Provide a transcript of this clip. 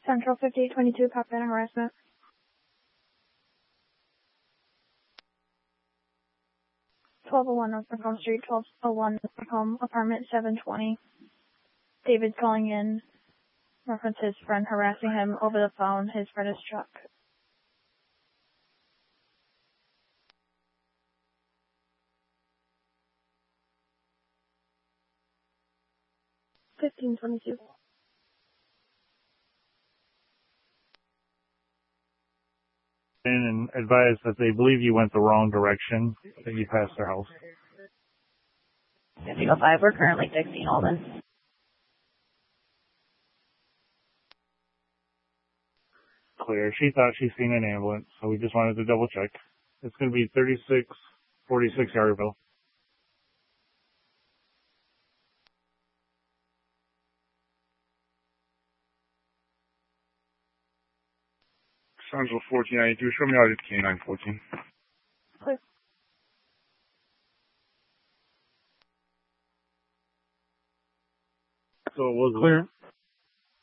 Central 5822, copy and harassment. (1201) North Macomb Street, 1201 North Macomb, apartment 720. David's calling in, reference his friend harassing him over the phone. His friend is Chuck. (1522). And advise that they believe you went the wrong direction, that you passed their house. 1505, we're currently 16 Holden. Clear. She thought she'd seen an ambulance, so we just wanted to double check. It's going to be 3646 Yarville. Central 1492, show me out at K914. Clear. So it was clear.